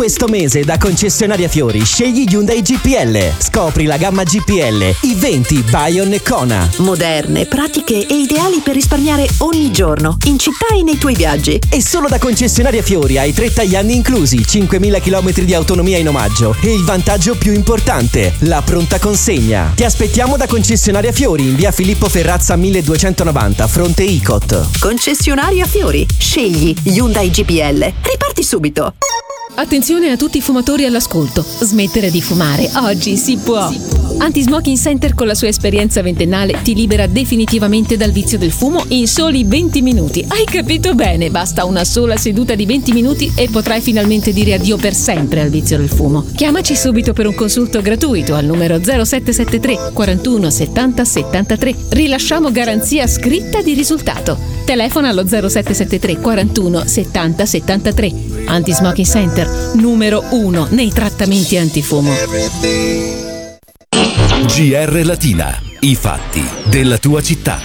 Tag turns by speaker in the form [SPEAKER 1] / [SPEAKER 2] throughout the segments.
[SPEAKER 1] Questo mese da Concessionaria Fiori scegli Hyundai GPL. Scopri la gamma GPL, i 20 Bayon e Kona.
[SPEAKER 2] Moderne, pratiche e ideali per risparmiare ogni giorno, in città e nei tuoi viaggi.
[SPEAKER 1] E solo da Concessionaria Fiori hai 30 anni inclusi, 5.000 km di autonomia in omaggio e il vantaggio più importante, la pronta consegna. Ti aspettiamo da Concessionaria Fiori in via Filippo Ferrazza 1290, fronte Icot.
[SPEAKER 2] Concessionaria Fiori. Scegli Hyundai GPL. Riparti subito.
[SPEAKER 3] Attenzione a tutti i fumatori all'ascolto. Smettere di fumare oggi si può. Anti-Smoking Center con la sua esperienza ventennale ti libera definitivamente dal vizio del fumo in soli 20 minuti. Hai capito bene? Basta una sola seduta di 20 minuti e potrai finalmente dire addio per sempre al vizio del fumo. Chiamaci subito per un consulto gratuito al numero 0773 41 70 73. Rilasciamo garanzia scritta di risultato. Telefona allo 0773 41 70 73. Anti-Smoking Center, numero 1 nei trattamenti antifumo.
[SPEAKER 4] GR Latina, i fatti della tua città.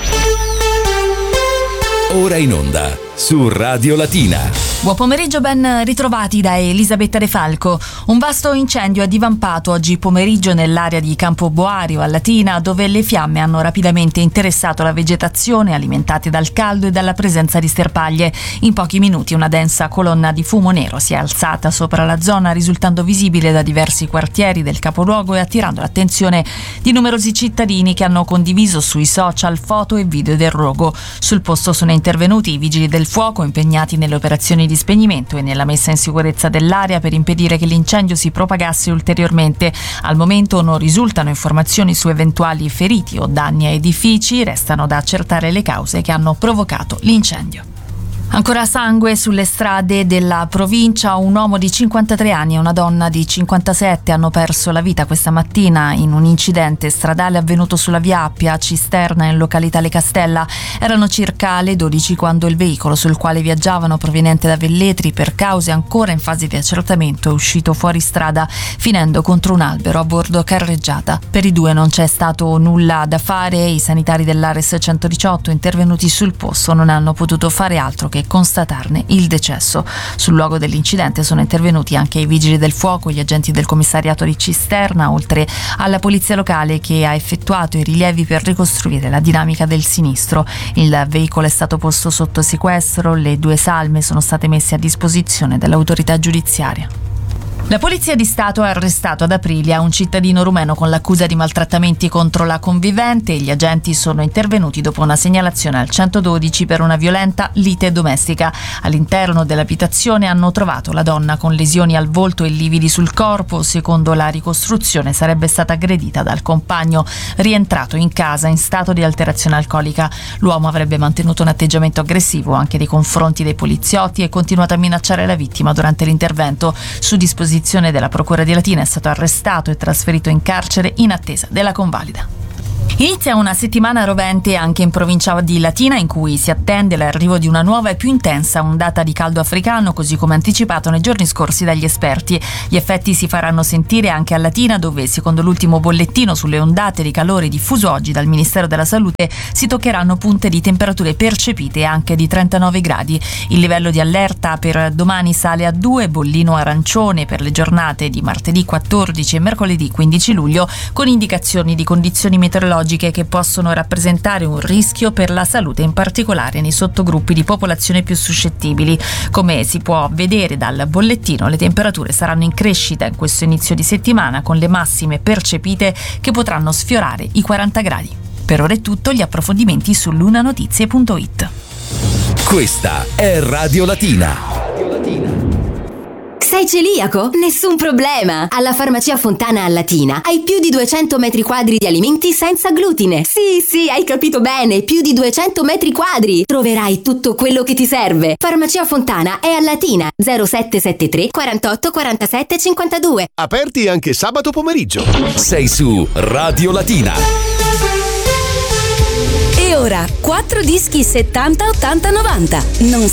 [SPEAKER 4] Ora in onda su Radio Latina.
[SPEAKER 5] Buon pomeriggio, ben ritrovati da Elisabetta De Falco. Un vasto incendio è divampato oggi pomeriggio nell'area di Campoboario a Latina, dove le fiamme hanno rapidamente interessato la vegetazione, alimentate dal caldo e dalla presenza di sterpaglie. In pochi minuti una densa colonna di fumo nero si è alzata sopra la zona, risultando visibile da diversi quartieri del capoluogo e attirando l'attenzione di numerosi cittadini che hanno condiviso sui social foto e video del rogo. Sul posto sono intervenuti i vigili del fuoco impegnati nelle operazioni di spegnimento e nella messa in sicurezza dell'area per impedire che l'incendio si propagasse ulteriormente. Al momento non risultano informazioni su eventuali feriti o danni a edifici, restano da accertare le cause che hanno provocato l'incendio. Ancora sangue sulle strade della provincia. Un uomo di 53 anni e una donna di 57 hanno perso la vita questa mattina in un incidente stradale avvenuto sulla via Appia a Cisterna in località Le Castella. Erano circa le 12 quando il veicolo sul quale viaggiavano, proveniente da Velletri, per cause ancora in fase di accertamento, è uscito fuori strada finendo contro un albero a bordo carreggiata. Per i due non c'è stato nulla da fare. I sanitari dell'Ares 118 intervenuti sul posto non hanno potuto fare altro che constatarne il decesso. Sul luogo dell'incidente sono intervenuti anche i vigili del fuoco, gli agenti del commissariato di Cisterna, oltre alla polizia locale che ha effettuato i rilievi per ricostruire la dinamica del sinistro. Il veicolo è stato posto sotto sequestro, le due salme sono state messe a disposizione dell'autorità giudiziaria. La Polizia di Stato ha arrestato ad Aprilia un cittadino rumeno con l'accusa di maltrattamenti contro la convivente. Gli agenti sono intervenuti dopo una segnalazione al 112 per una violenta lite domestica. All'interno dell'abitazione hanno trovato la donna con lesioni al volto e lividi sul corpo. Secondo la ricostruzione sarebbe stata aggredita dal compagno rientrato in casa in stato di alterazione alcolica. L'uomo avrebbe mantenuto un atteggiamento aggressivo anche nei confronti dei poliziotti e continuato a minacciare la vittima durante l'intervento. Su disposizione della Procura di Latina è stato arrestato e trasferito in carcere in attesa della convalida. Inizia una settimana rovente anche in provincia di Latina, in cui si attende l'arrivo di una nuova e più intensa ondata di caldo africano, così come anticipato nei giorni scorsi dagli esperti. Gli effetti si faranno sentire anche a Latina, dove, secondo l'ultimo bollettino sulle ondate di calore diffuso oggi dal Ministero della Salute, si toccheranno punte di temperature percepite anche di 39 gradi. Il livello di allerta per domani sale a 2, bollino arancione per le giornate di martedì 14 e mercoledì 15 luglio, con indicazioni di condizioni meteorologiche che possono rappresentare un rischio per la salute, in particolare nei sottogruppi di popolazione più suscettibili. Come si può vedere dal bollettino, le temperature saranno in crescita in questo inizio di settimana, con le massime percepite che potranno sfiorare i 40 gradi. Per ora è tutto, gli approfondimenti su lunanotizie.it.
[SPEAKER 4] Questa è Radio Latina.
[SPEAKER 6] Sei celiaco? Nessun problema! Alla Farmacia Fontana a Latina hai più di 200 metri quadri di alimenti senza glutine. Sì, hai capito bene, più di 200 metri quadri! Troverai tutto quello che ti serve. Farmacia Fontana è a Latina, 0773 48 47 52.
[SPEAKER 7] Aperti anche sabato pomeriggio.
[SPEAKER 4] Sei su Radio Latina.
[SPEAKER 6] E ora, 4 dischi 70, 80, 90. Non